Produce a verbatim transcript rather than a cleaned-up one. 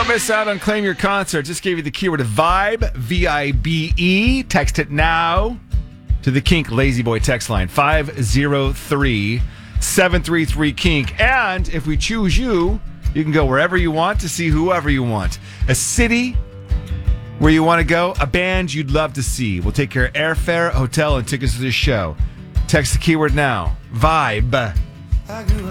Don't miss out on Claim Your Concert. Just gave you the keyword VIBE, V I B E. Text it now to the Kink Lazy Boy text line, five oh three, seven three three, KINK. And if we choose you, you can go wherever you want to see whoever you want. A city where you want to go, a band you'd love to see. We'll take care of airfare, hotel, and tickets to this show. Text the keyword now, VIBE.